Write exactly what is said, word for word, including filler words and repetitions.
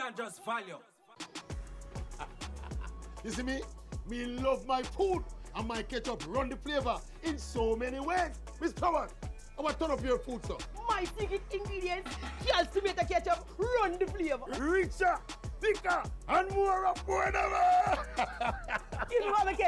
than just value. You see me? Me love my food and my ketchup run the flavor in so many ways. Miss Howard, I want to turn up your food, sir. My secret ingredients, just tomato ketchup, run the flavor. Richer, thicker, and more affordable. You know what,